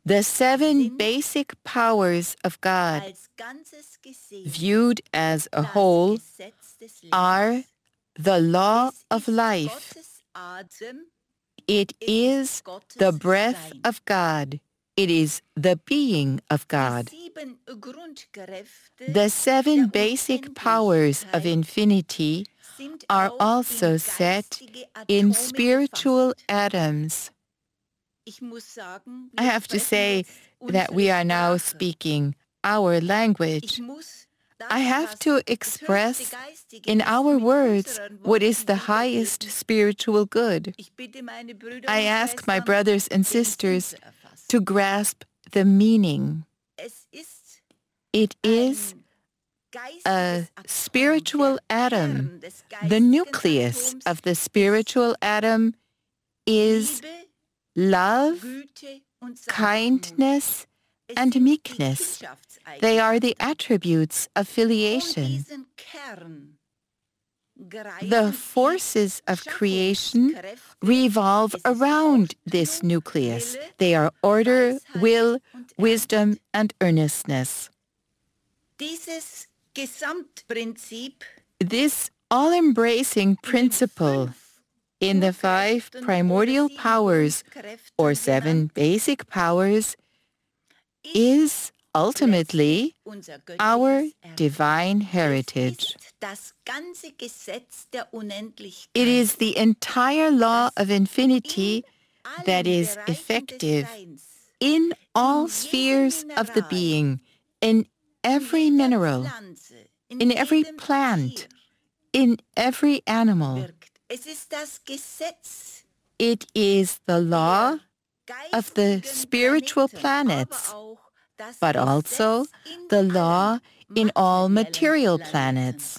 The seven basic powers of God, als Ganzes gesehen viewed as a das whole, Gesetz des are Lebens. the law Es of ist life. Gottes Atem, It es is ist Gottes the breath Sein. of God. It is the being of God. Die 7 Grundkräfte The seven der basic powers of Unendlichkeit infinity sind are auch also in set geistige in Atome spiritual gefasst. atoms. Ich muss sagen, I wir have to sprechen say jetzt that we unsere are now Sprache. speaking our Ich language. muss das, I have was to das express höchste Geistige in ist, our mit words unseren what is Worten the highest wiedergeben. spiritual good. Ich bitte meine Brüder I und ask my Schwestern, brothers and den Sinn sisters zu erfassen. to grasp the meaning. Es ist It is a spiritual atom. The nucleus of the spiritual atom is love, kindness, and meekness. They are the attributes of filiation. The forces of creation revolve around this nucleus. They are order, will, wisdom, and earnestness. Dieses Gesamtprinzip This all-embracing principle in the 5 primordial powers or 7 basic powers is ultimately our divine heritage. It is the entire law of infinity that is effective in all spheres of the being, in every mineral, in every plant, in every animal. It is the law of the spiritual planets, but also the law in all material planets.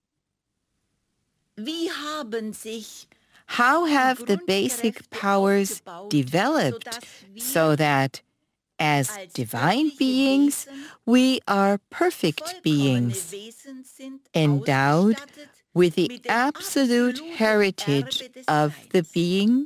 How have the basic powers developed so that as divine beings, we are perfect beings, endowed with the absolute heritage of the being?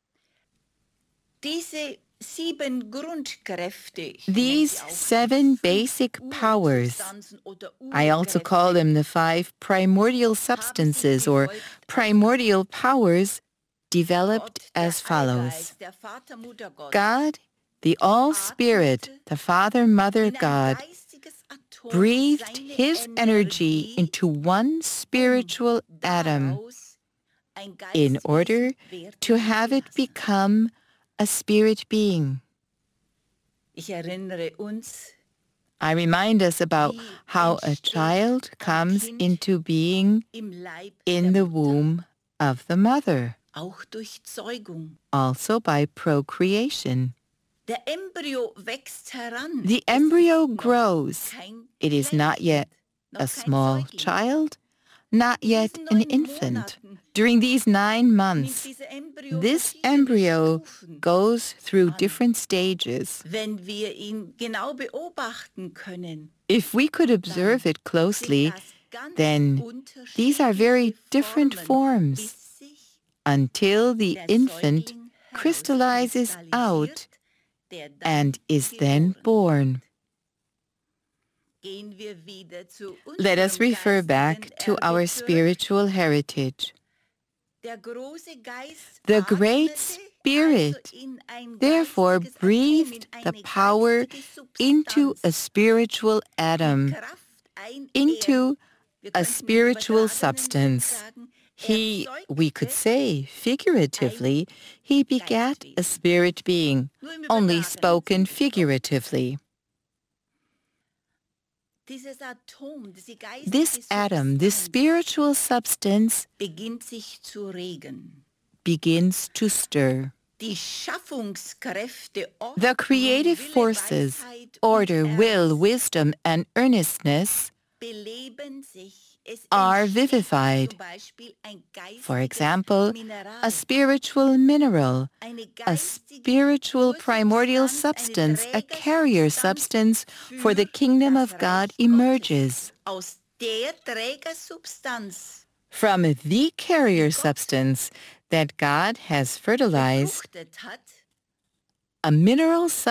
These 7 basic powers, I also call them the 5 primordial substances or primordial powers, developed as follows. God, the All-Spirit, the Father, Mother, God, breathed His energy into one spiritual atom in order to have it become a spirit being. I remind us about how a child comes into being in the womb of the mother, also by procreation. The embryo grows. It is not yet a small child, not yet an infant. During these 9 months, this embryo goes through different stages. If we could observe it closely, then these are very different forms until the infant crystallizes out and is then born. Let us refer back to our spiritual heritage. The Great Spirit therefore breathed the power into a spiritual atom, into a spiritual substance. He, we could say, figuratively, he begat a spirit being, only spoken figuratively. This atom, this spiritual substance, begins to stir. The creative forces, order, will, wisdom, and earnestness are vivified. For example, a spiritual mineral, a spiritual primordial substance, a carrier substance for the kingdom of God emerges. From the carrier substance that God has fertilized, a mineral substance